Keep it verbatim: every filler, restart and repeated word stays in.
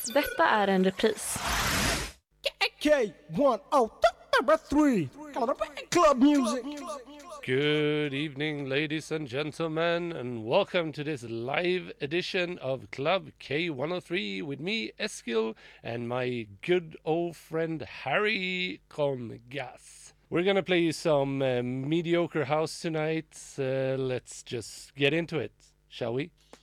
Detta är en repris. K one oh three Club Music. Good evening, ladies and gentlemen, and welcome to this live edition of Club K one oh three with me, Eskil, and my good old friend Harry Congas. We're gonna play you some uh, mediocre house tonight. Uh, let's just get into it, shall we?